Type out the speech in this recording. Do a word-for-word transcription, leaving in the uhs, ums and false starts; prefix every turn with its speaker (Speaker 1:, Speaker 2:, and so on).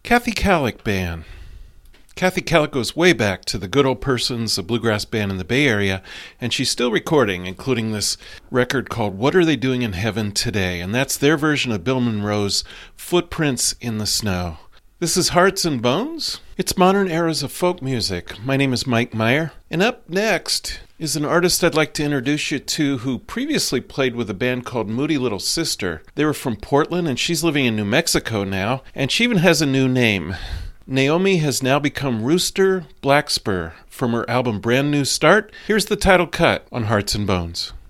Speaker 1: Kathy Kallick Band. Kathy Kallick goes way back to the Good Old Persons, a bluegrass band in the Bay Area, and she's still recording, including this record called What Are They Doing in Heaven Today? And that's their version of Bill Monroe's Footprints in the Snow. This is Hearts and Bones. It's modern eras of folk music. My name is Mike Meyer, and up next is an artist I'd like to introduce you to who previously played with a band called Moody Little Sister. They were from Portland, and she's living in New Mexico now, and she even has a new name. Naomi has now become Rooster Blackspur from her album Brand New Start. Here's the title cut on Hearts and Bones.